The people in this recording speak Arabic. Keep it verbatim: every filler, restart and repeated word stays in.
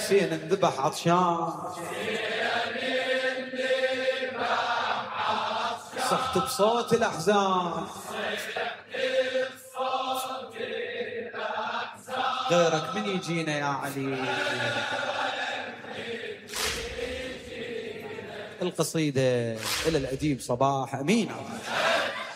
حسين انذبح عطشان، صحت بصوت الأحزان، غيرك من يجينا يا علي. القصيدة إلى الأديب صباح أمين.